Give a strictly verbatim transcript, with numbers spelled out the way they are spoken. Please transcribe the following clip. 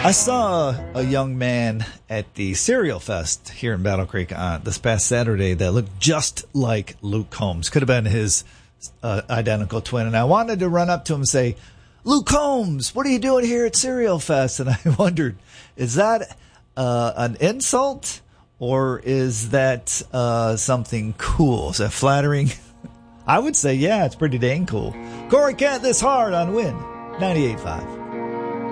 I saw a young man at the Cereal Fest here in Battle Creek uh, this past Saturday that looked just like Luke Combs. Could have been his uh, identical twin. And I wanted to run up to him and say, Luke Combs, what are you doing here at Cereal Fest? And I wondered, is that uh, an insult or is that uh, something cool? Is that flattering? I would say, yeah, it's pretty dang cool. Corey Kent this hard on Win ninety-eight point five.